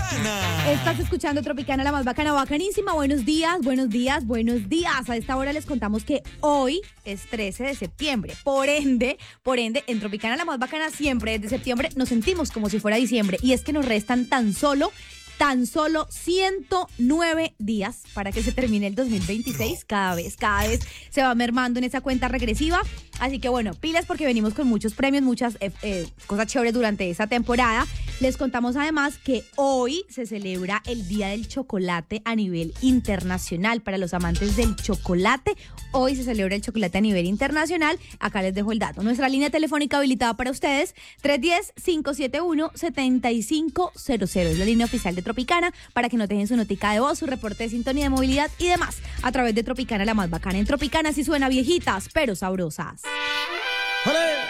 Tropicana. Estás escuchando Tropicana, la más bacana, bacanísima. Buenos días, buenos días, buenos días. A esta hora les contamos que hoy es 13 de septiembre. Por ende, en Tropicana, la más bacana, siempre desde septiembre nos sentimos como si fuera diciembre. Y es que nos restan tan solo 109 días para que se termine el 2026. Cada vez se va mermando en esa cuenta regresiva. Así que bueno, pilas porque venimos con muchos premios, muchas cosas chéveres durante esta temporada. Les contamos además que hoy se celebra el Día del Chocolate a nivel internacional. Para los amantes del chocolate, hoy se celebra el chocolate a nivel internacional. Acá les dejo el dato. Nuestra línea telefónica habilitada para ustedes, 310-571-7500. Es la línea oficial de Tropicana para que nos dejen su notica de voz, su reporte de sintonía de movilidad y demás a través de Tropicana, la más bacana. En Tropicana sí suena viejitas, pero sabrosas. ¡Olé!